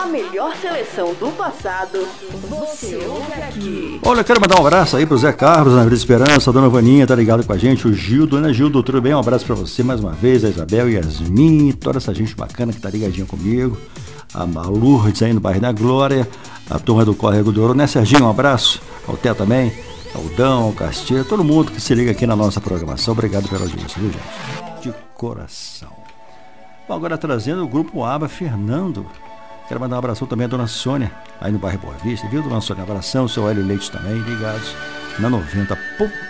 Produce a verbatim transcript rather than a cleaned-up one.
melhor seleção do passado, você ouve aqui. Olha, eu quero mandar um abraço aí pro Zé Carlos, na Vida Esperança, a dona Vaninha tá ligado com a gente, o Gildo, né, Gildo, tudo bem? Um abraço pra você mais uma vez, a Isabel, Yasmin, toda essa gente bacana que tá ligadinha comigo, a Lourdes aí no bairro da Glória, a turma do Córrego do Ouro, né, Serginho? Um abraço, ao Té também, ao Dão, ao Castilho, todo mundo que se liga aqui na nossa programação, obrigado pela audiência, viu, gente? De coração. Bom, agora trazendo o grupo ABBA, Fernando. Quero mandar um abração também à dona Sônia, aí no bairro Boa Vista, viu, dona Sônia? Um abração, o seu Hélio Leite também, ligados na noventa ponto